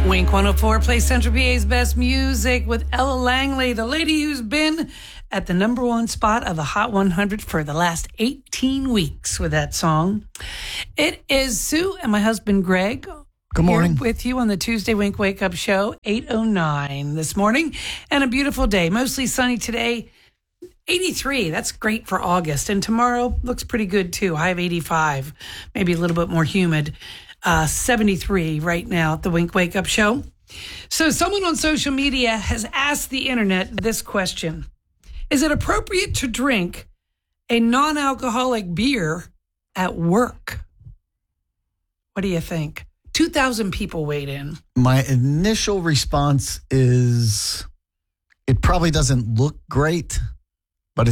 Wink 104 plays Central PA's best music with Ella Langley, the lady who's been at the number one spot of the Hot 100 for the last 18 weeks with that song. It is Sue and my husband Greg. Good morning. Here with you on the Tuesday Wink Wake Up Show, 8:09 this morning. And a beautiful day. Mostly sunny today. 83. That's great for August. And tomorrow looks pretty good too. High of 85. Maybe a little bit more humid. 73 right now at the Wink Wake Up Show. So someone on social media has asked the internet this question. Is it appropriate to drink a non-alcoholic beer at work? What do you think? 2,000 people weighed in. My initial response is it probably doesn't look great, but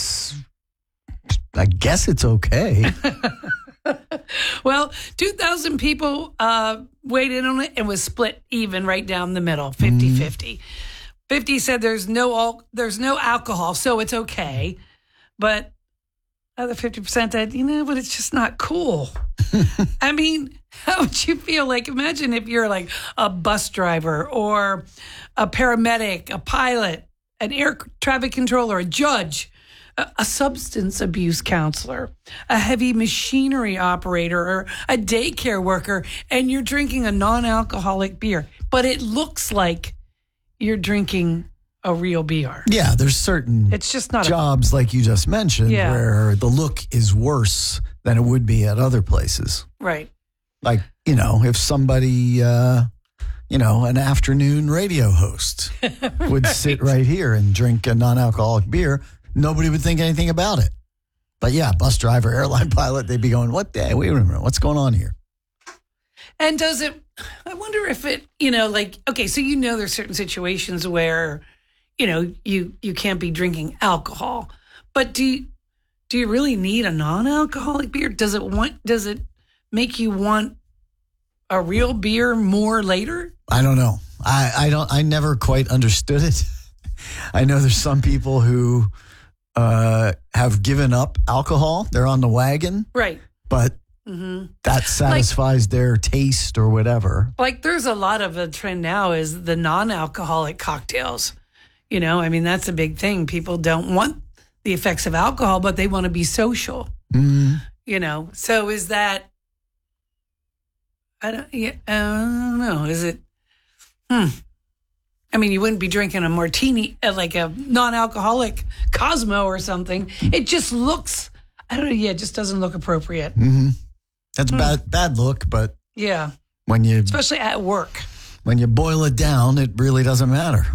I guess it's okay. Well, 2,000 people weighed in on it and was split even right down the middle, 50-50. 50 said there's no alcohol, so it's okay. But other 50% said, but it's just not cool. I mean, how would you feel? Like, imagine if you're like a bus driver or a paramedic, a pilot, an air traffic controller, a judge, a substance abuse counselor, a heavy machinery operator, or a daycare worker, and you're drinking a non-alcoholic beer, but it looks like you're drinking a real beer. Yeah, there's certain it's just not jobs like you just mentioned where the look is worse than it would be at other places. Right. Like, if somebody, an afternoon radio host would sit right here and drink a non-alcoholic beer, nobody would think anything about it. But yeah, bus driver, airline pilot, they'd be going, wait a minute, what's going on here? And I wonder if it, so there's certain situations where, you can't be drinking alcohol. But do you really need a non-alcoholic beer? Does it make you want a real beer more later? I don't know. I never quite understood it. I know there's some people who have given up alcohol. They're on the wagon. Right. But that satisfies their taste or whatever. Like there's a lot of a trend now is the non-alcoholic cocktails. That's a big thing. People don't want the effects of alcohol, but they want to be social. So is that, I don't know. Is it, you wouldn't be drinking a martini, like a non-alcoholic Cosmo or something. It just looks, it just doesn't look appropriate. Mm-hmm. That's bad look, but yeah, especially at work, when you boil it down, it really doesn't matter.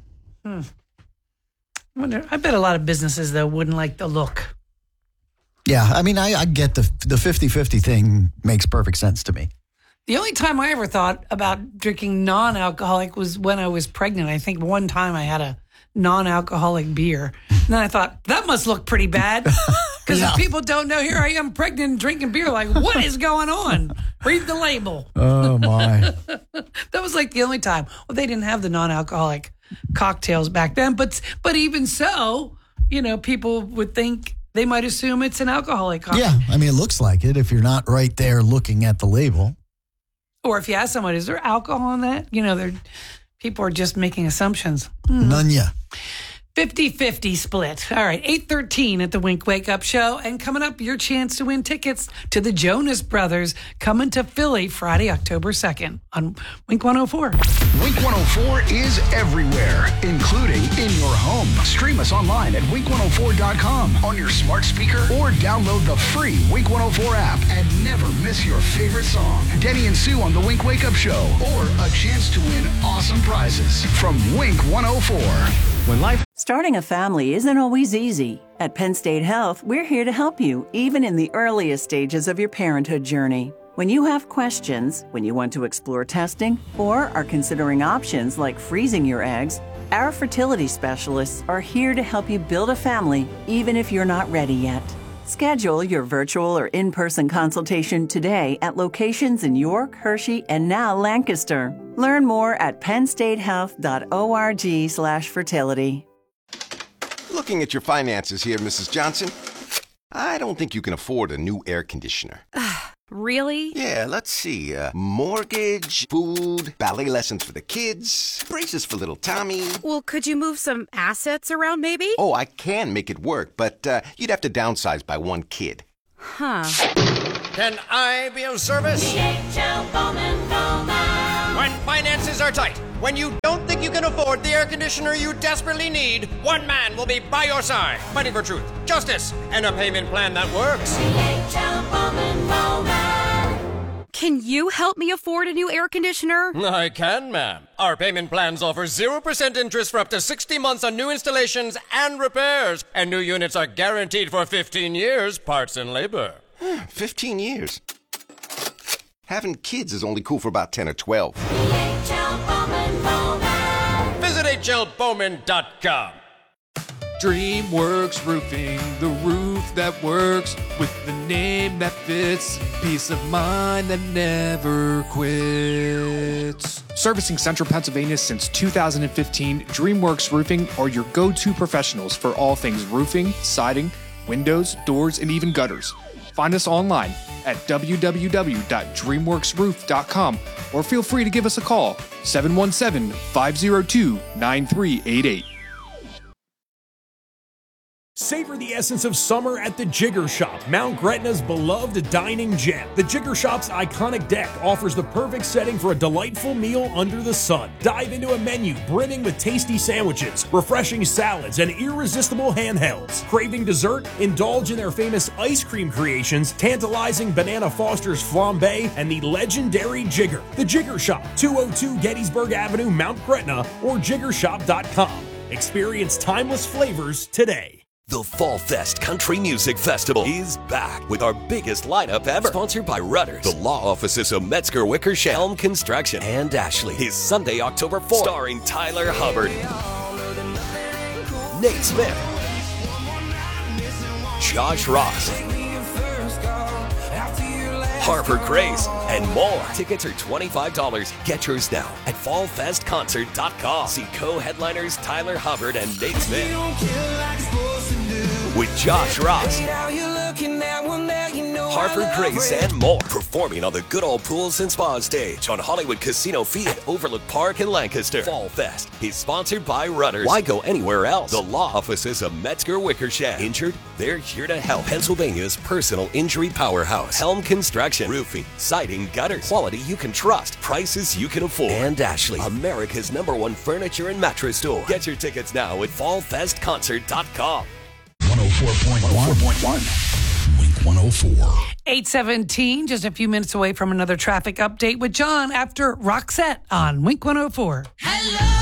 I bet a lot of businesses though wouldn't like the look. Yeah, I get the 50-50 thing makes perfect sense to me. The only time I ever thought about drinking non-alcoholic was when I was pregnant. I think one time I had a non-alcoholic beer. And then I thought, that must look pretty bad. Because if people don't know, here I am pregnant and drinking beer. Like, what is going on? Read the label. Oh, my. That was like the only time. Well, they didn't have the non-alcoholic cocktails back then. But even so, people would think, they might assume it's an alcoholic cocktail. Yeah, it looks like it if you're not right there looking at the label. Or if you ask someone, is there alcohol in that? People are just making assumptions. None yet. 50-50 split. All right, 8:13 at the Wink Wake Up Show. And coming up, your chance to win tickets to the Jonas Brothers coming to Philly Friday, October 2nd on Wink 104. Wink 104 is everywhere, including in your home. Stream us online at wink104.com on your smart speaker or download the free Wink 104 app and never miss your favorite song. Denny and Sue on the Wink Wake Up Show or a chance to win awesome prizes from Wink 104. Starting a family isn't always easy. At Penn State Health, we're here to help you, even in the earliest stages of your parenthood journey. When you have questions, when you want to explore testing, or are considering options like freezing your eggs, our fertility specialists are here to help you build a family, even if you're not ready yet. Schedule your virtual or in-person consultation today at locations in York, Hershey, and now Lancaster. Learn more at pennstatehealth.org/fertility. Looking at your finances here, Mrs. Johnson, I don't think you can afford a new air conditioner. Really? Yeah, let's see. Mortgage, food, ballet lessons for the kids, braces for little Tommy. Well, could you move some assets around maybe? Oh, I can make it work, but you'd have to downsize by one kid. Huh. Can I be of service? DHL Bowman Bowman. When finances are tight, when you don't think you can afford the air conditioner you desperately need, one man will be by your side, fighting for truth, justice, and a payment plan that works. DHL Bowman Bowman. Can you help me afford a new air conditioner? I can, ma'am. Our payment plans offer 0% interest for up to 60 months on new installations and repairs, and new units are guaranteed for 15 years, parts and labor. 15 years. Having kids is only cool for about 10 or 12. DHL Bowman Bowman. Visit hlbowman.com. DreamWorks Roofing, the roof that works with the name that fits, peace of mind that never quits. Servicing Central Pennsylvania since 2015, DreamWorks Roofing are your go-to professionals for all things roofing, siding, windows, doors, and even gutters. Find us online at www.dreamworksroof.com or feel free to give us a call, 717-502-9388. Savor the essence of summer at the Jigger Shop, Mount Gretna's beloved dining gem. The Jigger Shop's iconic deck offers the perfect setting for a delightful meal under the sun. Dive into a menu brimming with tasty sandwiches, refreshing salads, and irresistible handhelds. Craving dessert? Indulge in their famous ice cream creations, tantalizing Banana Foster's flambe, and the legendary Jigger. The Jigger Shop, 202 Gettysburg Avenue, Mount Gretna, or jiggershop.com. Experience timeless flavors today. The Fall Fest Country Music Festival is back with our biggest lineup ever. Sponsored by Rudders, the law offices of Metzger Wickersham, Helm Construction, and Ashley. Is Sunday, October 4th. Starring Tyler Hubbard, Nate Smith, Josh Ross, Harper Grace, and more. Tickets are $25. Get yours now at fallfestconcert.com. See co-headliners Tyler Hubbard and Nate Smith. With Josh Ross, Harper Grace, and more. Performing on the Good Old Pools and Spa stage on Hollywood Casino Field at Overlook Park in Lancaster. Fall Fest is sponsored by Rudders. Why go anywhere else? The law offices of Metzger Wickersham. Injured? They're here to help. Pennsylvania's personal injury powerhouse. Helm Construction. Roofing, siding, gutters. Quality you can trust. Prices you can afford. And Ashley, America's #1 furniture and mattress store. Get your tickets now at fallfestconcert.com. 104.1. Wink 104. 8:17, just a few minutes away from another traffic update with John after Roxette on Wink 104. Hello.